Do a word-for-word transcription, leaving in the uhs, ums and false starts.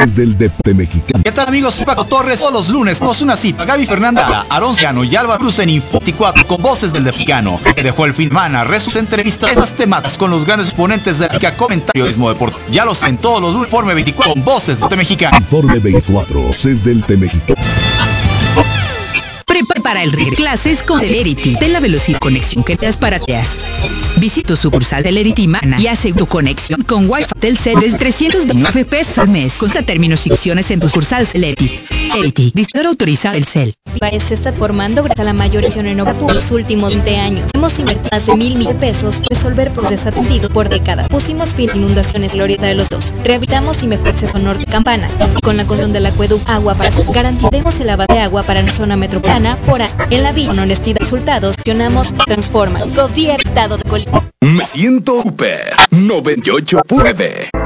desde el deporte mexicano. ¿Qué tal, amigos? Soy Paco Torres. Todos los lunes tenemos una cita. Gaby Fernanda, Aarón Ciano y Alba Cruz en Info veinticuatro con voces del mexicano. Que dejó el fin de semana, sus entrevistas, esas temáticas con los grandes exponentes de la comentarismo deportivo. Ya los en todos los lunes, Informe veinticuatro con voces del mexicano. Informe veinticuatro, voces del mexicano. Prepara para el regreso. Clases con Celerity. Ten la velocidad de conexión que te das para teas. Visita tu sucursal Celerity Mana y hace tu conexión con Wi-Fi Telcel desde trescientos nueve pesos al mes. Consta términos y opciones en tu sucursal Celerity. Celerity, distribuidor autorizado del C E L. País se está formando gracias a la mayor inversión en obra pública los últimos veinte años. Hemos invertido más de mil millones de pesos para resolver problemas desatendidos por décadas. Pusimos fin a inundaciones en Glorieta de los Dos. Rehabilitamos y mejor acceso norte Campana. Y con la construcción del acueducto Agua para Todos, garantizaremos el lavado de agua para la zona metropolitana por año. En la vía, con honestidad y resultados, gestionamos y transforma. Gobierno Estado de Colima. Me siento super noventa y ocho punto nueve.